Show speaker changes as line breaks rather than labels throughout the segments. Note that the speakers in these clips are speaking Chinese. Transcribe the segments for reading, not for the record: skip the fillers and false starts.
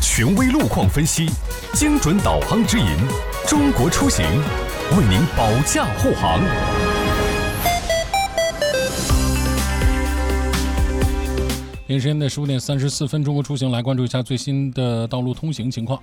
权威路况分析，精准导航指引，中国出行为您保驾护航。
北京时间的15点34分，中国出行来关注一下最新的道路通行情况。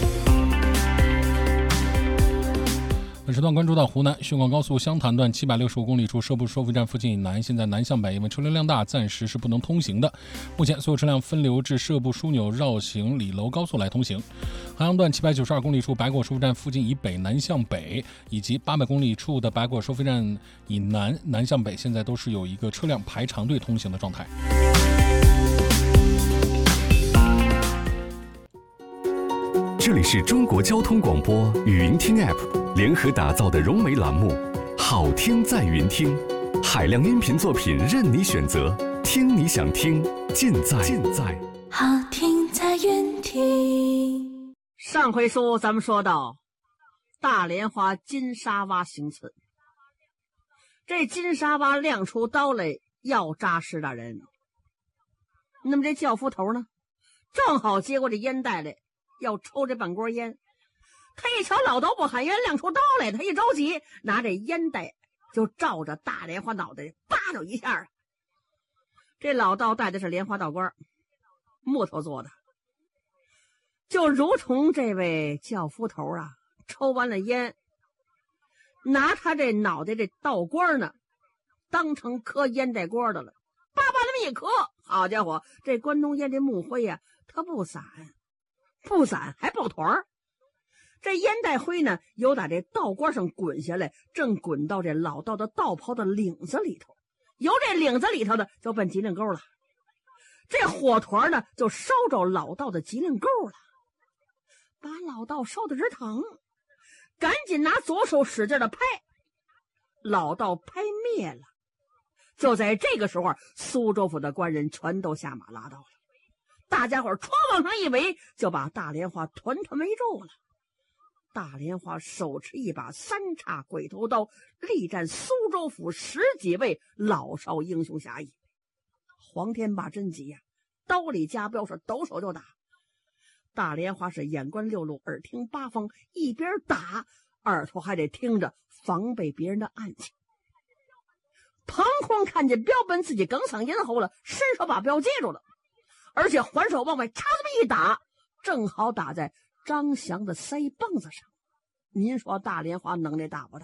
本时段关注到湖南宣广高速湘潭段765公里处社部收费站附近以南，现在南向北因为车流量大，暂时是不能通行的。目前所有车辆分流至社部枢纽绕行李楼高速来通行。衡阳段792公里处白果收费站附近以北南向北，以及800公里处的白果收费站以南向北，现在都是有一个车辆排长队通行的状态。
这里是中国交通广播与云听 App 联合打造的融媒栏目，好听在云听，海量音频作品任你选择，听你想听，尽在
好听在云听。
上回书咱们说到大莲花金沙洼行刺，这金沙洼亮出刀来要扎石大人，那么这轿夫头呢正好接过这烟袋来要抽这半锅烟，他一瞧老刀不喊冤，亮出刀来，他一着急拿这烟袋就照着大莲花脑袋叭就一下。这老道戴的是莲花道冠，木头做的，就如同这位轿夫头啊抽完了烟，拿他这脑袋这道冠呢当成磕烟袋锅的了，叭叭那么一磕，好家伙，这关东烟这木灰啊它不散还抱团儿。这烟袋灰呢由打这道冠上滚下来，正滚到这老道的道袍的领子里头，由这领子里头的就奔脊梁沟了。这火团呢就烧着老道的脊梁沟了，把老道烧得直疼，赶紧拿左手使劲的拍，老道拍灭了。就在这个时候，苏州府的官人全都下马拉到了，大家伙歘往上一围，就把大莲花团团围住了。大莲花手持一把3叉鬼头刀，力战苏州府10几位老少英雄侠义。黄天霸真急呀，刀里加镖是抖手就打。大莲花是眼观六路，耳听八方，一边打耳朵还得听着，防备别人的暗器。庞空看见镖奔自己哽嗓咽喉了，伸手把镖接住了，而且还手往外插这么一打，正好打在张翔的腮帮子上。您说大莲花能耐大不大？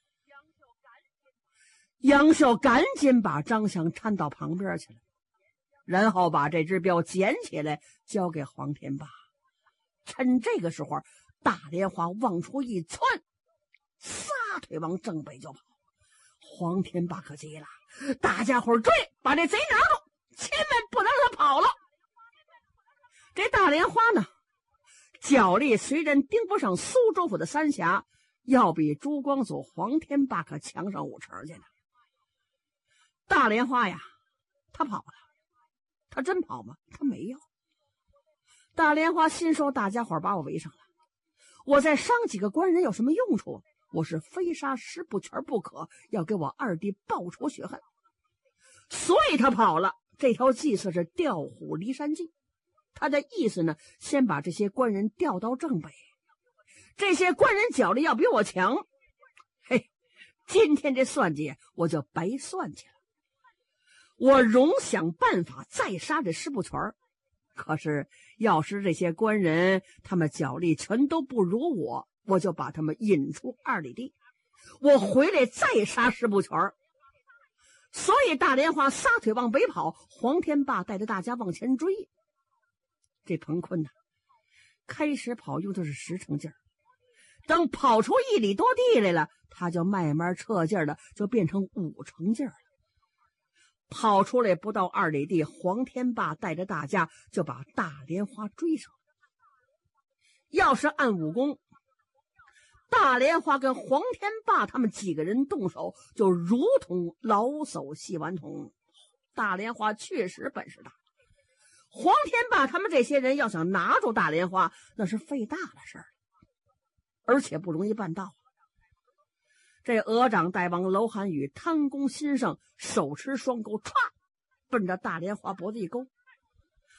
杨秀赶紧把张翔搀到旁边去了，然后把这只镖捡起来交给黄天霸。趁这个时候，大莲花往出一窜，撒腿往正北就跑。黄天霸可急了，大家伙追，把这贼拿住，千万不能让他跑了。这大莲花呢脚力虽然盯不上苏州府的三峡，要比朱光祖黄天霸可强上5成去呢。大莲花呀他跑了，他真跑吗？他没有。大莲花心说，大家伙把我围上了，我再伤几个官人有什么用处？我是非杀石不全不可，要给我二弟报仇雪恨，所以他跑了。这条计策是调虎离山计，他的意思呢先把这些官人调到正北，这些官人脚力要比我强，嘿，今天这算计我就白算计了。我容想办法再杀这石不全，可是要是这些官人他们脚力全都不如我，我就把他们引出2里地，我回来再杀石不全。所以大莲花撒腿往北跑，黄天霸带着大家往前追。这彭坤呢开始跑用的是10成劲儿，等跑出1里多地来了，他就慢慢撤劲儿了，就变成5成劲儿了。跑出来不到2里地，黄天霸带着大家就把大莲花追上。要是按武功，大莲花跟黄天霸他们几个人动手就如同老叟戏顽童。大莲花确实本事大，黄天霸他们这些人要想拿住大莲花，那是费大了事儿，而且不容易办到。这鹅掌大王楼寒雨贪功心盛，手持双钩，歘，奔着大莲花脖子一勾。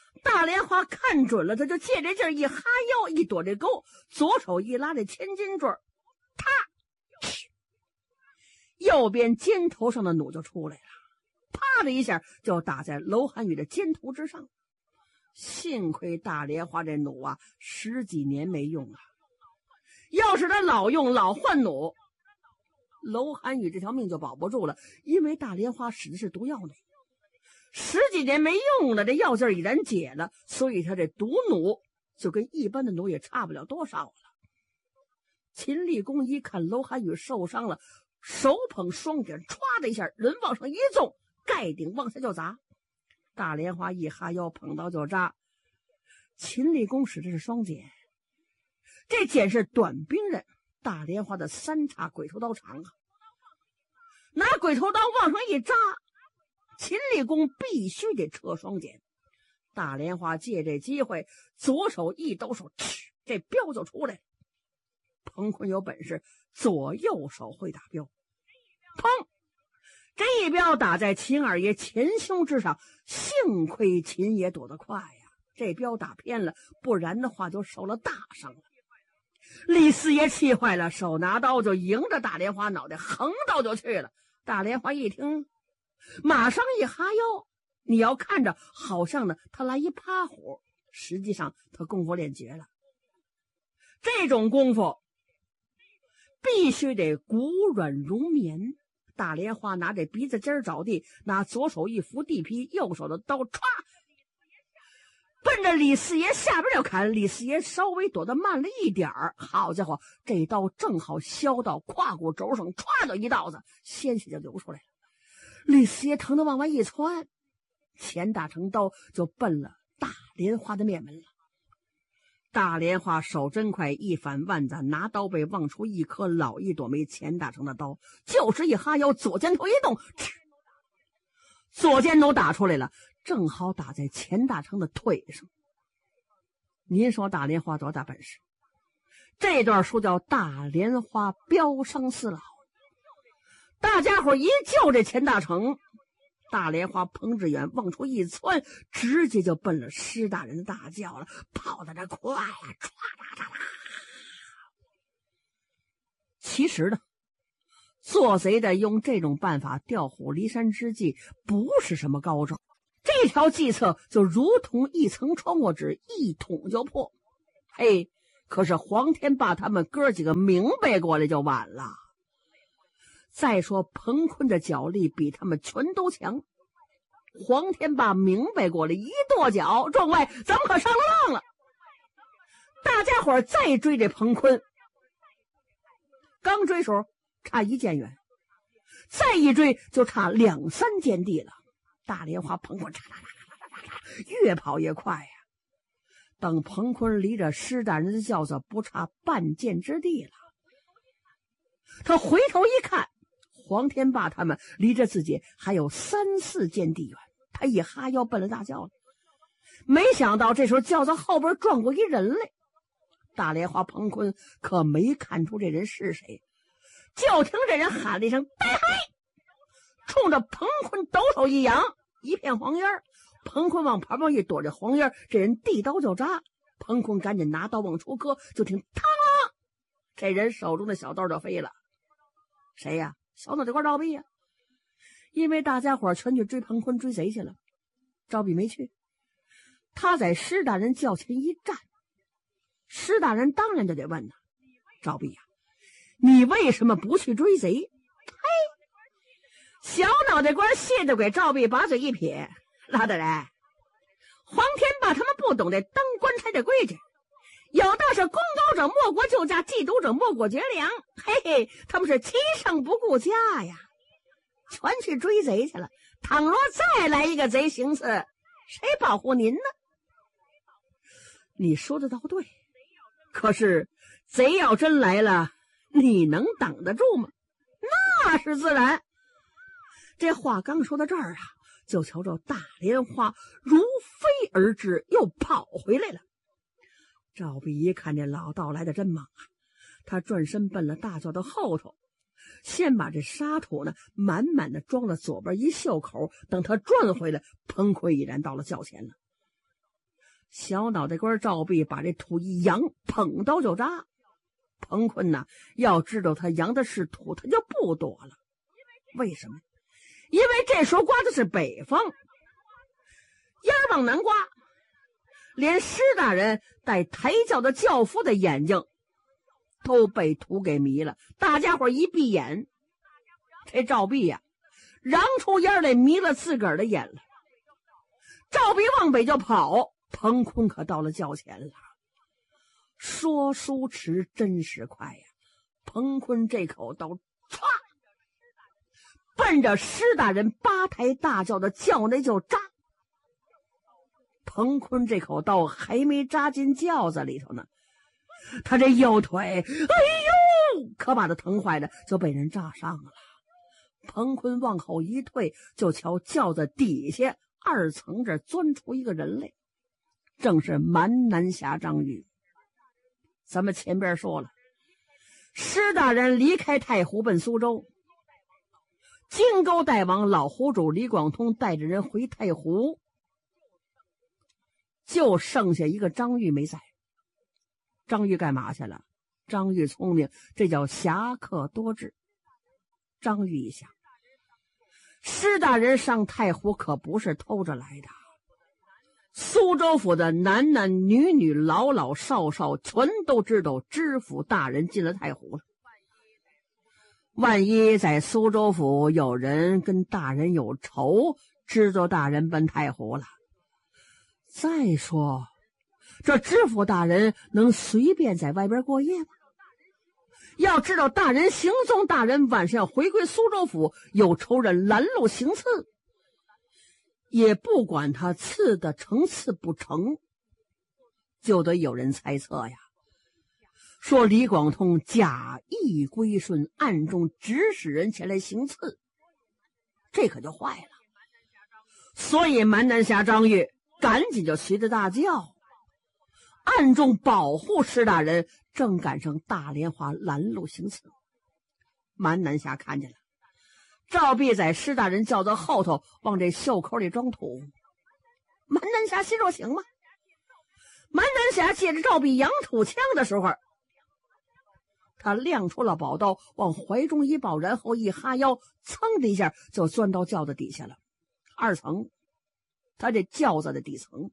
大莲花看准了，他就借这劲儿一哈腰，一躲这钩，左手一拉这千斤坠，啪，右边肩头上的弩就出来了，啪的一下就打在娄寒雨的肩头之上。幸亏大莲花这弩啊10几年没用了，要是他老用老换弩，娄寒雨这条命就保不住了，因为大莲花使的是毒药弩，10几年没用了，这药劲儿已然解了，所以他这毒弩就跟一般的弩也差不了多少了。秦厉公一看娄寒雨受伤了，手捧双锏，歘的一下人往上一纵，盖顶往下就砸。大莲花一哈腰，捧刀就扎。秦厉公使的是双锏，这锏是短兵刃，大莲花的3叉鬼头刀长啊，拿鬼头刀往上一扎，秦厉公必须得撤双锏。大莲花借这机会，左手一抖手，这镖就出来了。彭坤有本事，左右手会打镖，砰！这一镖打在秦二爷前胸之上，幸亏秦爷躲得快呀，这镖打偏了，不然的话就受了大伤了。李四爷气坏了，手拿刀就迎着大莲花脑袋横刀就去了。大莲花一听，马上一哈腰，你要看着好像呢他来一趴虎，实际上他功夫练绝了。这种功夫必须得骨软如绵。大莲花拿着鼻子尖找地，拿左手一扶地皮，右手的刀歘奔着李四爷下边就砍。李四爷稍微躲得慢了一点儿，好家伙，这刀正好削到胯骨轴上，歘就一道子，鲜血就流出来了。李四爷疼得往外一窜，钱大成刀就奔了大莲花的面门了。大莲花手真快，一反万攒，拿刀背望出一颗老一朵没钱大成的刀，就是一哈腰，左肩头一动，左肩头打出来了，正好打在钱大成的腿上。您说大莲花多大本事？这段书叫大莲花镖伤四老。大家伙一救这钱大成，大莲花彭志远往出一窜，直接就奔了施大人的大轿了，跑得这快呀，唰啦啦啦。其实呢，做贼的用这种办法调虎离山之计不是什么高招，这条计策就如同一层窗户纸，一捅就破。嘿，可是黄天霸他们哥几个明白过来就晚了。再说彭坤的脚力比他们全都强，黄天霸明白过来，一跺脚，众位咱们可上了当了。大家伙再追这彭坤，刚追时候差1箭远，再一追就差2、3箭地了。大莲花彭坤越跑越快呀，等彭坤离着施大人的轿子不差半箭之地了，他回头一看，黄天霸他们离着自己还有3、4箭地远，他一哈腰奔了大轿了。没想到这时候轿子后边撞过一人来，大莲花彭坤可没看出这人是谁，就听这人喊了一声“呆嗨”，冲着彭坤抖手一扬，一片黄烟。彭坤往旁边一躲，这黄烟，这人递刀就扎。彭坤赶紧拿刀往出割，就听“嘡”，这人手中的小刀就飞了。谁呀？小脑袋瓜赵壁呀！因为大家伙全去追彭坤追贼去了，赵壁没去，他在施大人轿前一站。施大人当然就得问呢，赵壁呀，你为什么不去追贼？嘿，小脑袋瓜谢的鬼赵壁把嘴一撇，老大人，黄天霸他们不懂得当官差的规矩，有道是功高者莫过救驾，嫉妒者莫过绝粮。嘿嘿，他们是欺上不顾家呀，全去追贼去了。倘若再来一个贼行刺，谁保护您呢？你说的倒对，可是贼要真来了，你能挡得住吗？那是自然。这话刚说到这儿啊，就瞧着大莲花如飞而至，又跑回来了。赵壁一看这老道来的真猛啊，他转身奔了大轿的后头，先把这沙土呢满满的装了左边一袖口，等他转回来，彭坤已然到了轿前了。 小脑袋瓜赵壁把这土一扬，捧刀就扎。彭坤呐，要知道他扬的是土，他就不躲了。为什么？因为这时候刮的是北风，烟往南刮，连施大人带抬轿的轿夫的眼睛都被土给迷了。大家伙一闭眼，这赵壁呀，嚷出烟来，迷了自个儿的眼了。赵壁往北就跑，彭坤可到了轿前了。说书迟，真是快呀！彭坤这口刀，唰，奔着施大人八抬大轿的轿内就扎。彭坤这口刀还没扎进轿子里头呢，他这右腿，哎呦，可把他疼坏了，就被人扎伤了。彭坤往后一退，就瞧轿子底下2层这钻出一个人来，正是蛮南侠张玉。咱们前边说了，施大人离开太湖奔苏州，京沟大王老湖主李广通带着人回太湖，就剩下一个张玉没在。张玉干嘛去了？张玉聪明，这叫侠客多智。张玉一想，施大人上太湖可不是偷着来的，苏州府的男男女女老老少少全都知道知府大人进了太湖了。万一在苏州府有人跟大人有仇，知道大人奔太湖了。再说这知府大人能随便在外边过夜吗？要知道大人行踪，大人晚上要回归苏州府，有仇人拦路行刺，也不管他刺的成刺不成，就得有人猜测呀，说李广通假意归顺，暗中指使人前来行刺，这可就坏了。所以蛮南侠张玉赶紧就随着大轿，暗中保护施大人，正赶上大莲花拦路行刺。蛮南侠看见了，赵壁在施大人轿子后头往这袖口里装土。蛮南侠心说行吗？蛮南侠借着赵壁扬土枪的时候，他亮出了宝刀，往怀中一抱，然后一哈腰，噌的一下就钻到轿子底下了。2层，他这轿子的底层。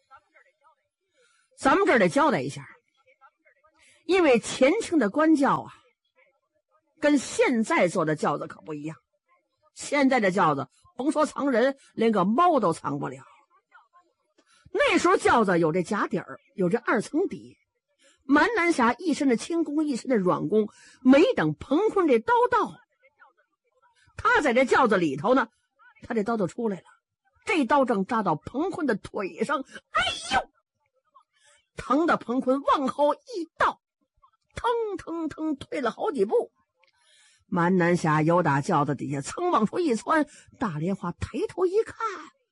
咱们这儿得交代一下，因为前清的官轿啊，跟现在做的轿子可不一样。现在的轿子甭说藏人，连个猫都藏不了。那时候轿子有这假底儿，有这2层底。蛮南侠一身的轻功，一身的软功，没等彭坤这刀到，他在这轿子里头呢，他这刀就出来了。这刀正扎到彭坤的腿上，哎呦，疼的彭坤往后一倒，腾腾腾退了好几步。蛮南侠由打轿子底下噌往出一窜，大莲花抬头一看，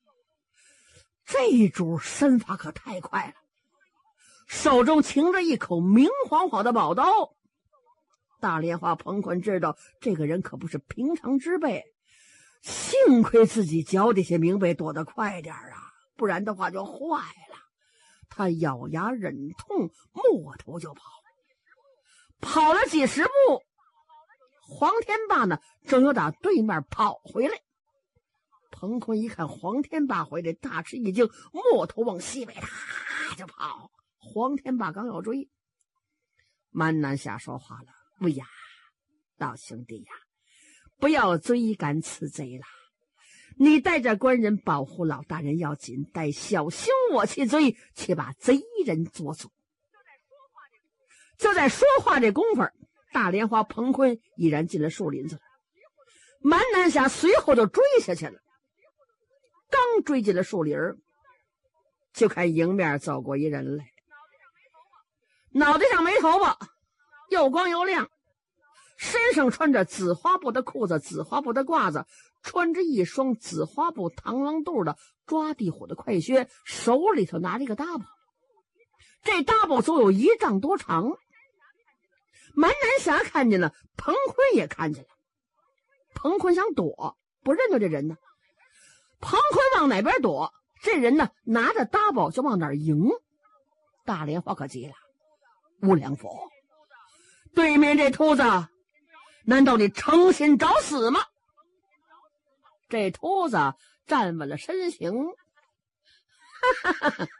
这主身法可太快了，手中擎着一口明晃晃的宝刀。大莲花彭坤知道这个人可不是平常之辈，幸亏自己脚底下明白躲得快点啊，不然的话就坏了。他咬牙忍痛，摸头就跑。跑了几十步，黄天霸呢正要打对面跑回来。彭坤一看黄天霸回来，大吃一惊，摸头往西北就跑。黄天霸刚要追，蛮南侠说话了：“哎呀，老兄弟呀，不要追赶此贼了。你带着官人保护老大人要紧，待小兄我去追，却把贼人捉住。”就在说话这功夫，大莲花彭坤已然进了树林子了。蛮南侠随后就追下去了。刚追进了树林，就看迎面走过一人来，脑袋上没头发，又光又亮，身上穿着紫花布的裤子，紫花布的褂子，穿着一双紫花布螳螂肚的抓地虎的快靴，手里头拿着一个搭把，这搭把足有1丈多长。蛮南侠看见了，彭坤也看见了。彭坤想躲，不认得这人呢。彭坤往哪边躲， 这人呢拿着大包就往哪儿迎。大莲花可急了，无良佛，对面这秃子，难道你诚心找死吗？这秃子站稳了身形，哈哈哈！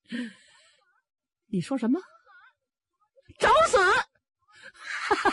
你说什么？找死！哈哈！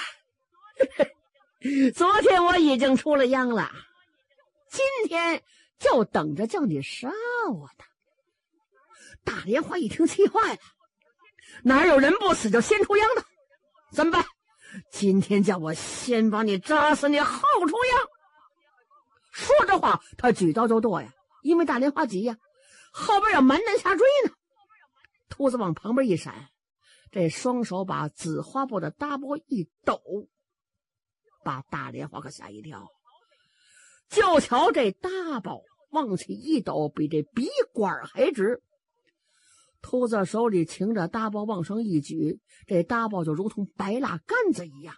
昨天我已经出了央了，今天就等着叫你杀我呢。大莲花一听气坏了，哪有人不死就先出央的？怎么办？今天叫我先把你扎死，你后出央。说着话，他举刀就剁呀，因为大莲花急呀，后边有蛮男下追呢。秃子往旁边一闪，这双手把紫花布的搭波一抖，把大莲花可吓一跳。就瞧这大包往起一抖，比这笔管还直。秃子手里擎着大包往上一举，这大包就如同白蜡杆子一样，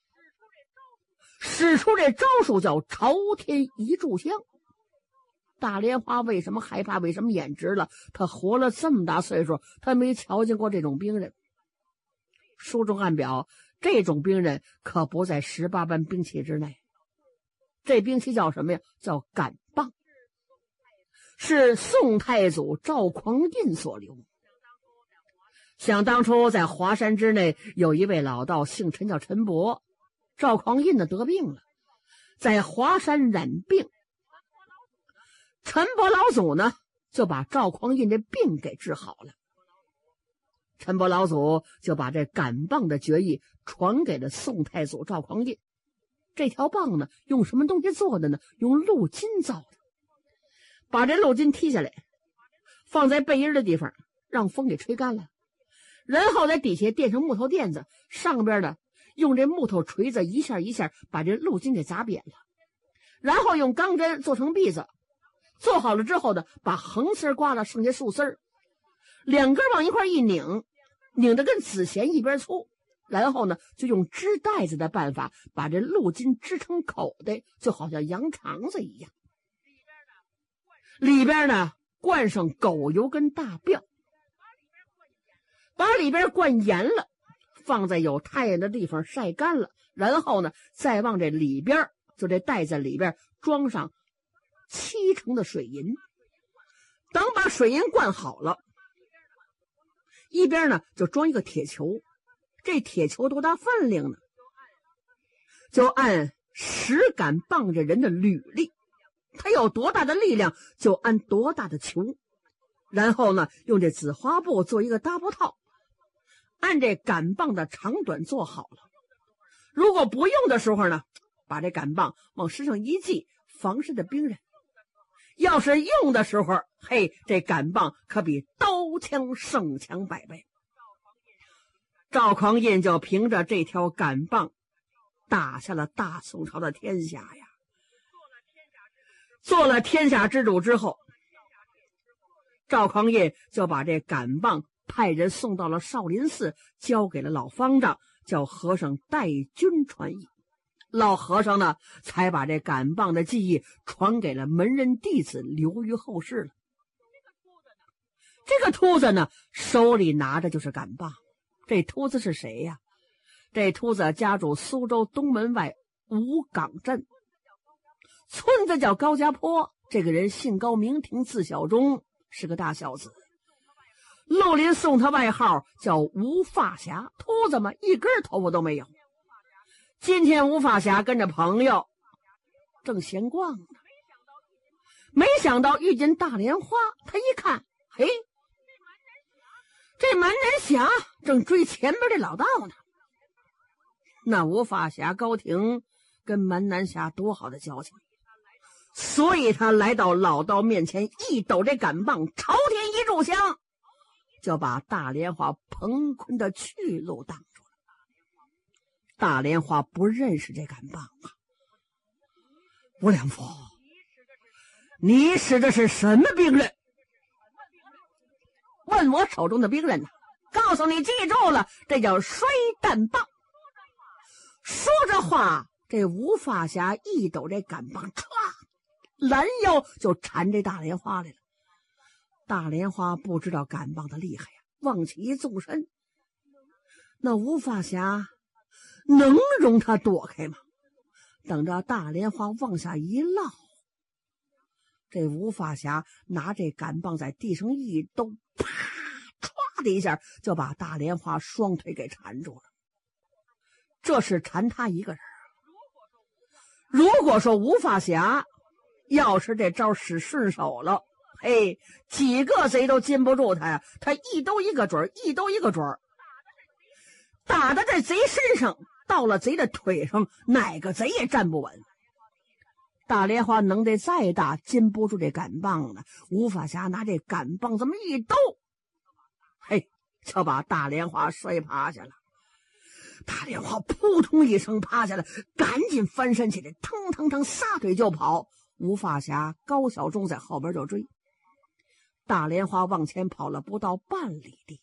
使出这招数叫朝天一炷香。大莲花为什么害怕？为什么眼直了？他活了这么大岁数，他没瞧见过这种兵刃。书中暗表，这种兵刃可不在18般兵器之内。这兵器叫什么呀？叫杆棒，是宋太祖赵匡胤所留。想当初在华山之内有一位老道，姓陈，叫陈伯。赵匡胤呢得病了，在华山染病。陈伯老祖呢就把赵匡胤这病给治好了。陈伯老祖就把这杆棒的绝艺传给了宋太祖赵匡胤。这条棒呢用什么东西做的呢？用鹿筋造的。把这鹿筋剔下来，放在背阴的地方，让风给吹干了，然后在底下垫上木头垫子，上边呢用这木头锤子一下一下把这鹿筋给砸扁了，然后用钢针做成篦子。做好了之后呢，把横丝刮了，剩下竖丝，两根往一块一拧，拧得跟子弦一边粗，然后呢就用织带子的办法把这鹿筋织成口袋，就好像羊肠子一样。里边呢灌上狗油跟大膘，把里边灌严了，放在有太阳的地方晒干了，然后呢再往这里边，就这袋子里边装上7成的水银。等把水银灌好了，一边呢就装一个铁球。这铁球多大分量呢？就按10杆棒着人的履力，它有多大的力量就按多大的球。然后呢用这紫花布做一个搭布套，按这杆棒的长短做好了。如果不用的时候呢，把这杆棒往身上一系，防身的兵刃。要是用的时候，嘿，这杆棒可比刀枪胜强100倍。赵匡胤就凭着这条杆棒打下了大宋朝的天下呀。做了天下之主之后，赵匡胤就把这杆棒派人送到了少林寺，交给了老方丈，叫和尚带军传艺。老和尚呢才把这杆棒的技艺传给了门人弟子，留于后世了。这个秃子呢手里拿着就是杆棒。这秃子是谁呀？这秃子家住苏州东门外吴岗镇，村子叫高家坡。这个人姓高名亭，字小忠，是个大小子。陆林送他外号叫无发侠。秃子嘛一根头发都没有。今天吴发侠跟着朋友正闲逛呢，没想到遇见大莲花。他一看，嘿，这蛮人侠正追前边这老道呢。那吴发侠高亭跟蛮男侠多好的交情，所以他来到老道面前，一抖这杆棒，朝天一炷香，就把大莲花彭坤的去路挡住了。大莲花不认识这杆棒啊。无量佛，你使的是什么兵刃？问我手中的兵刃呢？告诉你，记住了，这叫摔弹棒。说着话，这吴发侠一抖这杆棒，歘，拦腰就缠这大莲花来了。 大莲花不知道杆棒的厉害呀，往起一纵身，那吴发霞能容他躲开吗？等着大莲花往下一落，这吴发霞拿这杆棒在地上一兜，啪唰的一下就把大莲花双腿给缠住了。这是缠他一个人。如果说吴发霞要是这招使顺手了，嘿，几个贼都禁不住他呀！他一兜一个准，一兜一个准，打到这贼身上，到了贼的腿上，哪个贼也站不稳。大莲花能耐再大，禁不住这杆棒呢。吴发霞拿这杆棒这么一兜，嘿，就把大莲花摔趴下了。大莲花扑通一声趴下来，赶紧翻身起来，腾腾腾撒腿就跑。吴发霞、高小忠在后边就追。大莲花往前跑了不到半里地，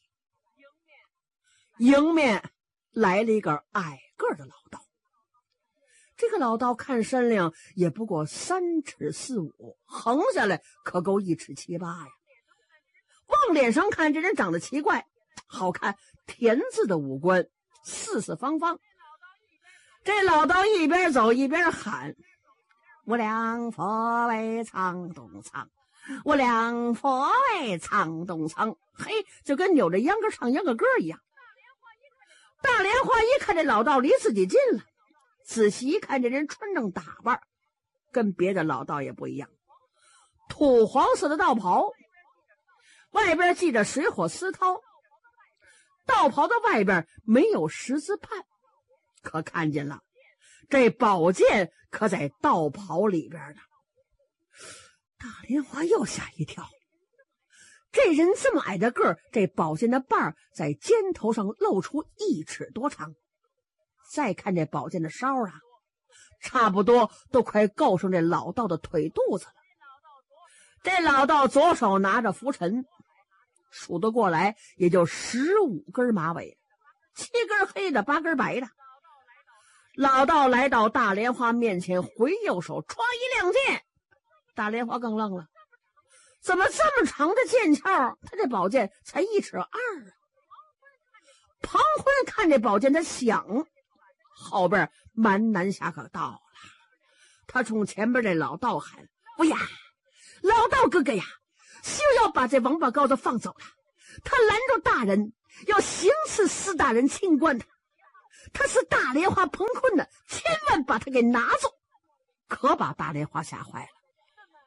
迎面来了一个矮个的老道。这个老道看身量也不过3尺4、5，横下来可够1尺7、8呀。往脸上看，这人长得奇怪，好看田字的五官，四四方方。这老道一边走一边喊：“无量佛为苍东苍，无量佛为苍东苍。”嘿，就跟扭着秧歌唱秧歌歌一样。大莲花一看这老道离自己近了，仔细一看，这人穿正打扮，跟别的老道也不一样。土黄色的道袍，外边系着水火丝绦，道袍的外边没有十字判，可看见了，这宝剑可在道袍里边呢。大莲花又吓一跳，这人这么矮的个儿，这宝剑的把在肩头上露出1尺多长。再看这宝剑的梢啊，差不多都快够上这老道的腿肚子了。这老道左手拿着拂尘，数得过来也就15根马尾，7根黑的，8根白的。老道来到大莲花面前，回右手歘一亮剑。大莲花更愣了，怎么这么长的剑鞘？他这宝剑才1尺2啊！庞昏看这宝剑，他想，后边蛮南侠可到了。他冲前边这老道喊：“哎呀，老道哥哥呀，休要把这王八羔子放走了！他拦住大人，要行刺4大人，清官他。他是大莲花彭坤的，千万把他给拿走！”可把大莲花吓坏了。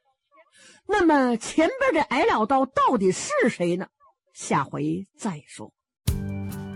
那么前边这矮老道到底是谁呢？下回再说。